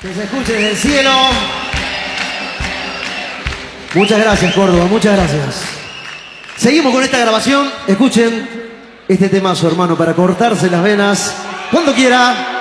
Que se escuche desde el cielo. Muchas gracias, Córdoba, muchas gracias. Seguimos con esta grabación. Escuchen este temazo, hermano, para cortarse las venas cuando quiera.